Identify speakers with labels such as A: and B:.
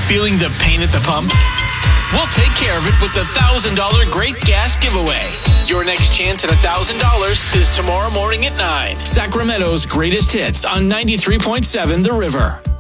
A: Feeling the pain at the pump? We'll take care of it with the $1,000 Great Gas Giveaway. Your next chance at $1,000 is tomorrow morning at 9. Sacramento's greatest hits on 93.7 The River.